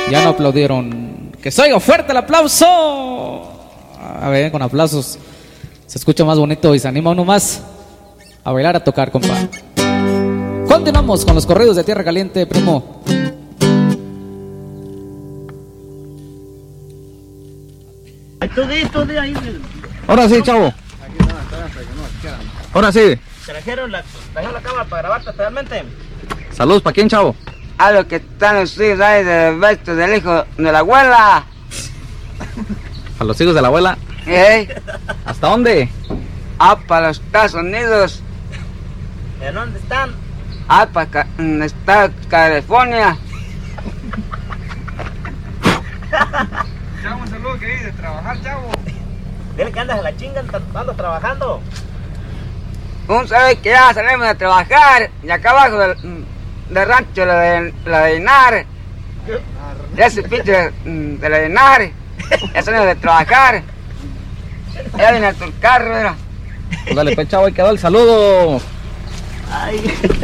Ya no aplaudieron. Que se oiga fuerte el aplauso. A ver, con aplausos se escucha más bonito y se anima uno más a bailar, a tocar, compa. Continuamos con los corridos de Tierra Caliente, primo. Ahora sí, chavo. Ahora sí. Trajeron la cámara para grabarte totalmente. Saludos, ¿para quién, chavo? A los que están los hijos ahí del besto del hijo de la abuela. A los hijos de la abuela. ¿Hasta dónde? Para los Estados Unidos. ¿En dónde están? Para está California. Chavo, un saludo que hay de trabajar, chavo. Dile que andas en la chinga, ando trabajando. Un sabe que ya salimos de trabajar y acá abajo del rancho la de Inar. Ese pinche de la de Inar. Ya salimos de trabajar. Ya viene tu carro, mira. Pues dale, pues, chavo, ahí quedó el saludo. Ay.